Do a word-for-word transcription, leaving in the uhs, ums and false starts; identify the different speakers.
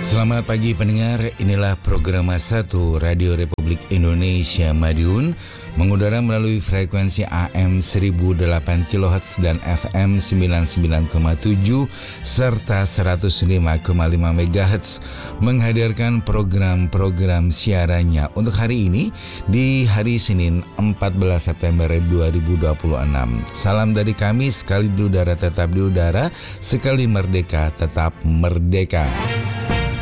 Speaker 1: Selamat pagi pendengar, inilah program satu Radio Republik Indonesia Madiun, mengudara melalui frekuensi A M seribu delapan kilohertz dan F M sembilan puluh sembilan koma tujuh serta seratus lima koma lima megahertz, menghadirkan program-program siarannya untuk hari ini di hari Senin empat belas September dua ribu dua puluh enam. Salam dari kami, sekali di udara tetap di udara, sekali merdeka tetap merdeka.